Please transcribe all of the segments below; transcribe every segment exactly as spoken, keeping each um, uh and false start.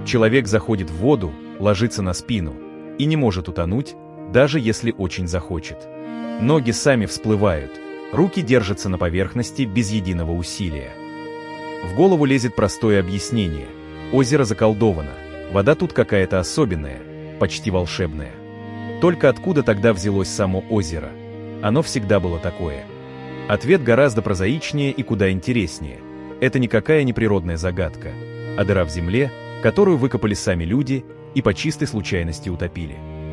Человек заходит в воду, ложится на спину и не может утонуть, даже если очень захочет. Ноги сами всплывают, руки держатся на поверхности без единого усилия. В голову лезет простое объяснение. Озеро заколдовано, вода тут какая-то особенная, почти волшебная. Только откуда тогда взялось само озеро? Оно всегда было такое. Ответ гораздо прозаичнее и куда интереснее. Это никакая не природная загадка, а дыра в земле, которую выкопали сами люди и по чистой случайности утопили.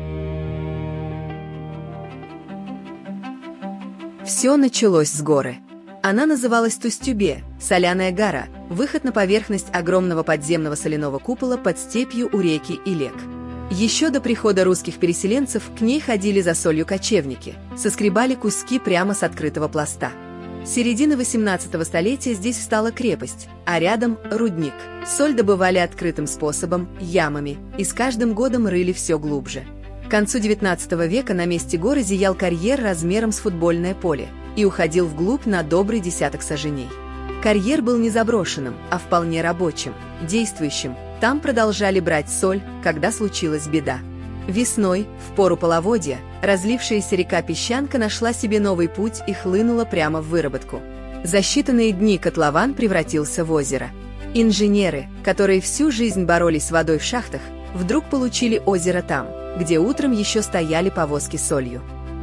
Все началось с горы. Она называлась Тустюбе, соляная гора, выход на поверхность огромного подземного соляного купола под степью у реки Илек. Еще до прихода русских переселенцев к ней ходили за солью кочевники, соскребали куски прямо с открытого пласта. С середины восемнадцатого столетия здесь встала крепость, а рядом – рудник. Соль добывали открытым способом, ямами, и с каждым годом рыли все глубже. К концу девятнадцатого века на месте горы зиял карьер размером с футбольное поле и уходил вглубь на добрый десяток саженей. Карьер был не заброшенным, а вполне рабочим, действующим. Там продолжали брать соль, когда случилась беда. Весной, в пору половодья, разлившаяся река Песчанка нашла себе новый путь и хлынула прямо в выработку. За считанные дни котлован превратился в озеро. Инженеры, которые всю жизнь боролись с водой в шахтах, вдруг получили озеро там, где утром еще стояли повозки с солью.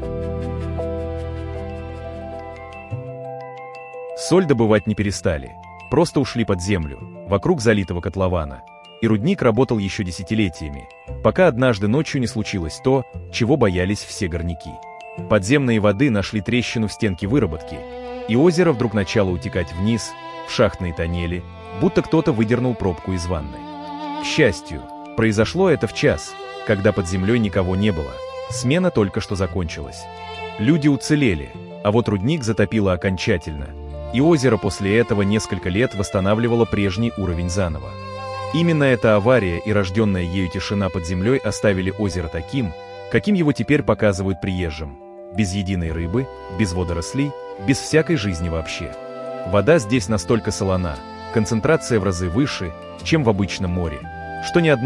Соль добывать не перестали, просто ушли под землю, вокруг залитого котлована. И рудник работал еще десятилетиями, пока однажды ночью не случилось то, чего боялись все горняки. Подземные воды нашли трещину в стенке выработки, и озеро вдруг начало утекать вниз, в шахтные тоннели, будто кто-то выдернул пробку из ванны. К счастью, произошло это в час, когда под землей никого не было, смена только что закончилась. Люди уцелели, а вот рудник затопило окончательно, и озеро после этого несколько лет восстанавливало прежний уровень заново. Именно эта авария и рожденная ею тишина под землей оставили озеро таким, каким его теперь показывают приезжим. Без единой рыбы, без водорослей, без всякой жизни вообще. Вода здесь настолько солона, концентрация в разы выше, чем в обычном море, что ни одно